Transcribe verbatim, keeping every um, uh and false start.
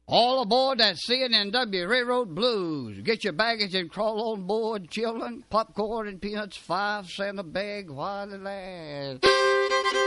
All aboard that C N N W Railroad Blues. Get your baggage and crawl on board, children. Popcorn and peanuts, five cents a bag while it lasts.